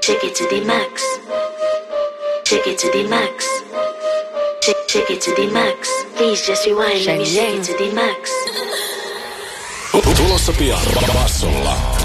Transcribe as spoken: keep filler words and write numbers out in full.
Shake it to the max. Shake it to the max. Shake, shake it to the max. Please just rewind. Let me shake it to the max. Tulossa pian bassolla